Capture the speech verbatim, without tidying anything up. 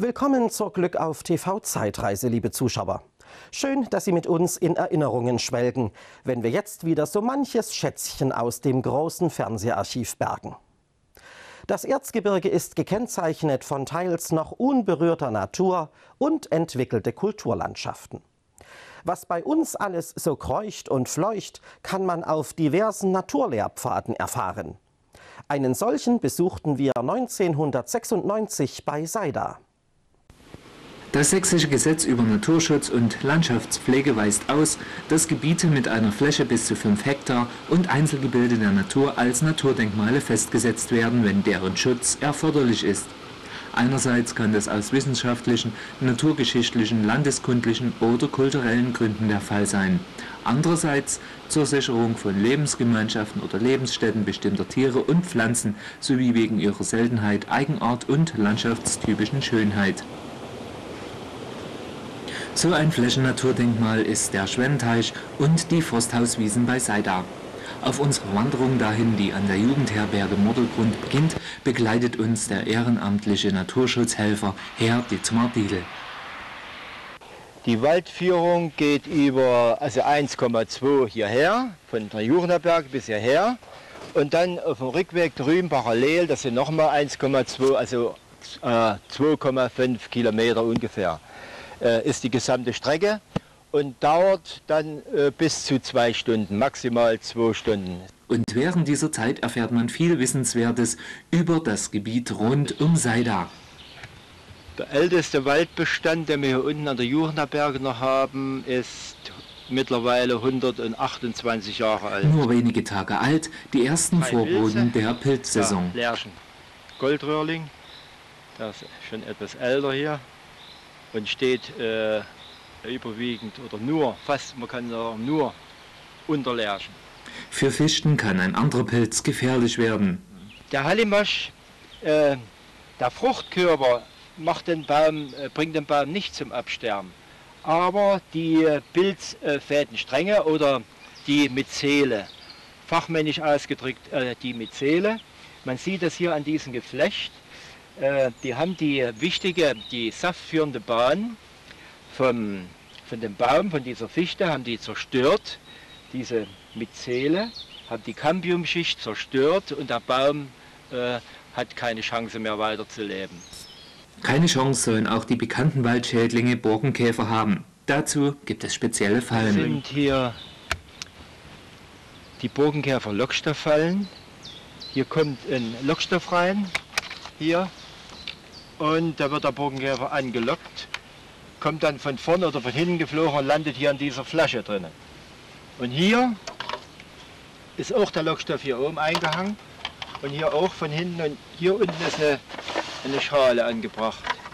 Willkommen zur Glück auf T V-Zeitreise, liebe Zuschauer. Schön, dass Sie mit uns in Erinnerungen schwelgen, wenn wir jetzt wieder so manches Schätzchen aus dem großen Fernseharchiv bergen. Das Erzgebirge ist gekennzeichnet von teils noch unberührter Natur und entwickelte Kulturlandschaften. Was bei uns alles so kreucht und fleucht, kann man auf diversen Naturlehrpfaden erfahren. Einen solchen besuchten wir neunzehnhundertsechsundneunzig bei Seida. Das Sächsische Gesetz über Naturschutz und Landschaftspflege weist aus, dass Gebiete mit einer Fläche bis zu fünf Hektar und Einzelgebilde der Natur als Naturdenkmale festgesetzt werden, wenn deren Schutz erforderlich ist. Einerseits kann das aus wissenschaftlichen, naturgeschichtlichen, landeskundlichen oder kulturellen Gründen der Fall sein. Andererseits zur Sicherung von Lebensgemeinschaften oder Lebensstätten bestimmter Tiere und Pflanzen sowie wegen ihrer Seltenheit, Eigenart und landschaftstypischen Schönheit. So ein Flächennaturdenkmal ist der Schwennteich und die Forsthauswiesen bei Seida. Auf unserer Wanderung dahin, die an der Jugendherberge Mordelgrund beginnt, begleitet uns der ehrenamtliche Naturschutzhelfer Herr Dietmar Diedl. Die Waldführung geht über also eins Komma zwei hierher, von der Jugendherberge bis hierher. Und dann auf dem Rückweg drüben parallel, das sind nochmal eins Komma zwei, also äh, zwei Komma fünf Kilometer ungefähr, äh, ist die gesamte Strecke. Und dauert dann äh, bis zu zwei Stunden, maximal zwei Stunden. Und während dieser Zeit erfährt man viel Wissenswertes über das Gebiet rund um Seida. Der älteste Waldbestand, den wir hier unten an der Jugendherberge noch haben, ist mittlerweile hundertachtundzwanzig Jahre alt. Nur wenige Tage alt, die ersten Drei Vorboten Pilze. der Pilzsaison. Ja, Lärchen, Goldröhrling, der ist schon etwas älter hier und steht äh, überwiegend oder nur, fast man kann sagen, nur unter Lärchen. Für Fichten kann ein anderer Pilz gefährlich werden. Der Hallimasch, äh, der Fruchtkörper, macht den Baum, äh, bringt den Baum nicht zum Absterben. Aber die äh, Pilzfädenstränge oder die Myzele, fachmännisch ausgedrückt äh, die Myzele, man sieht das hier an diesem Geflecht, äh, die haben die wichtige, die saftführende Bahn vom, von dem Baum, von dieser Fichte, haben die zerstört, diese Myzele, haben die Cambiumschicht zerstört und der Baum äh, hat keine Chance mehr weiterzuleben. Keine Chance sollen auch die bekannten Waldschädlinge Borkenkäfer haben. Dazu gibt es spezielle Fallen. Das sind hier die Borkenkäfer-Lockstofffallen. Hier kommt ein Lockstoff rein, hier, und da wird der Borkenkäfer angelockt, kommt dann von vorne oder von hinten geflogen und landet hier an dieser Flasche drin. Und hier ist auch der Lockstoff hier oben eingehangen und hier auch von hinten, und hier unten ist eine, eine Schale angebracht.